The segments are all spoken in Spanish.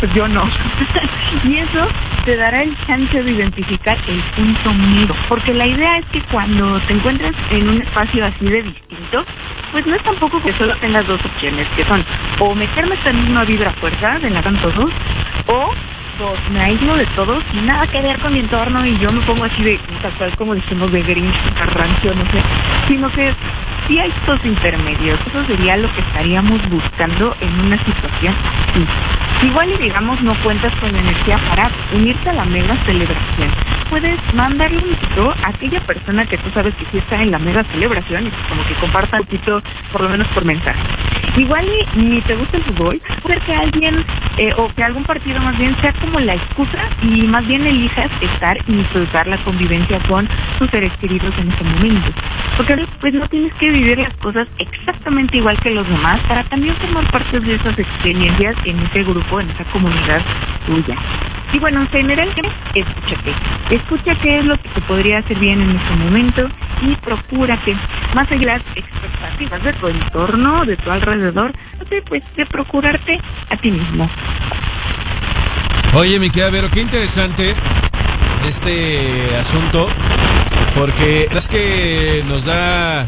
pues yo no. Y eso te dará el chance de identificar el punto medio, porque la idea es que cuando te encuentres en un espacio así de distinto, pues no es tampoco que solo tengas dos opciones, que son o meterme esta misma vibra fuerza de la dan todos, o dos, me aíslo de todos y nada que ver con mi entorno y yo me pongo así de, tal cual como decimos, de Grinch, rancio, no sé, sino que sí hay estos intermedios. Eso sería lo que estaríamos buscando en una situación así. Igual y digamos no cuentas con la energía para unirte a la mega celebración. Puedes mandarle un poquito a aquella persona que tú sabes que sí está en la mega celebración y pues como que comparta un poquito, por lo menos por mensaje. Igual y ni te gusta el fútbol, puede que alguien o que algún partido más bien sea como la excusa y más bien elijas estar y disfrutar la convivencia con tus seres queridos en ese momento. Porque pues no tienes que vivir las cosas exactamente igual que los demás para también formar parte de esas experiencias en ese grupo, en esa comunidad tuya. Y bueno, en general, escúchate. Escucha qué es lo que te podría hacer bien en este momento y procura que, más allá de las expectativas de tu entorno, de tu alrededor, pues de procurarte a ti mismo. Oye, mi querida Vero, qué interesante este asunto, porque es que nos da,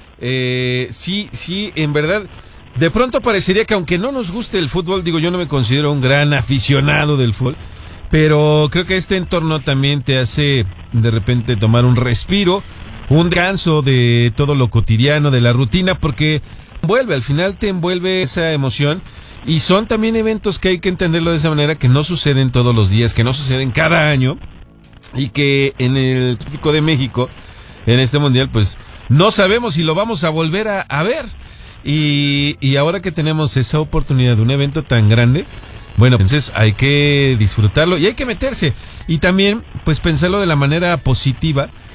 sí, en verdad, de pronto parecería que aunque no nos guste el fútbol, digo, yo no me considero un gran aficionado del fútbol, pero creo que este entorno también te hace de repente tomar un respiro, un descanso de todo lo cotidiano, de la rutina, porque al final te envuelve esa emoción. Y son también eventos que hay que entenderlo de esa manera, que no suceden todos los días, que no suceden cada año, y que en el típico de México, en este mundial, pues no sabemos si lo vamos a volver a ver. Y ahora que tenemos esa oportunidad de un evento tan grande, bueno, entonces hay que disfrutarlo y hay que meterse. Y también, pues pensarlo de la manera positiva,